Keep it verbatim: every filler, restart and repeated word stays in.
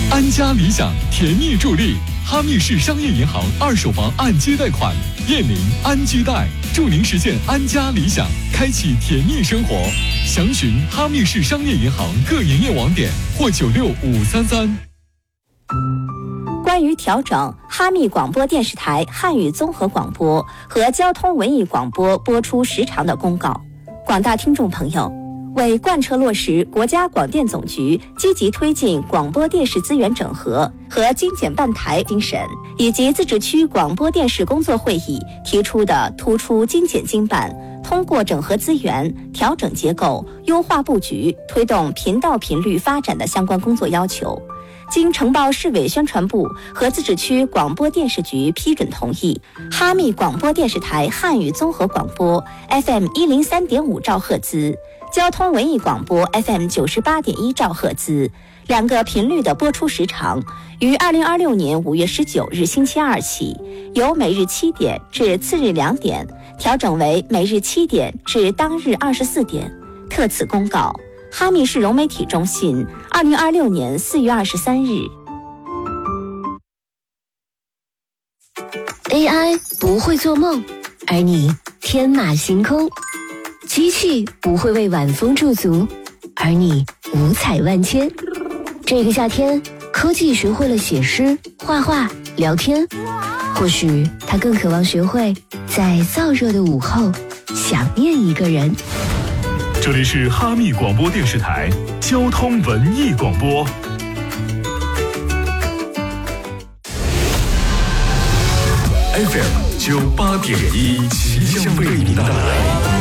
安家理想甜蜜助力，哈密市商业银行二手房按揭贷款，燕林安居贷，助您实现安家理想，开启甜蜜生活。详询哈密市商业银行各营业网点或九六五三三。 关于调整哈密广播电视台汉语综合广播和交通文艺广播播出时长的公告，广大听众朋友，为贯彻落实国家广电总局积极推进广播电视资源整合和精简办台精神，以及自治区广播电视工作会议提出的突出精简精办、通过整合资源、调整结构、优化布局、推动频道频率发展的相关工作要求，经承包市委宣传部和自治区广播电视局批准同意，哈密广播电视台汉语综合广播 F M 一零三点五兆赫兹、交通文艺广播 F M 九十八点一兆赫兹两个频率的播出时长，于二零二六年五月十九日星期二起，由每日七点至次日两点调整为每日七点至当日二十四点。特此公告，哈密市融媒体中心，二零二六年四月二十三日。 A I 不会做梦，而你天马行空；机器不会为晚风驻足，而你五彩万千。这个夏天，科技学会了写诗、画画、聊天，或许它更渴望学会在燥热的午后想念一个人。 这里是哈密广播电视台交通文艺广播。 F M 九八点一，即将为您带来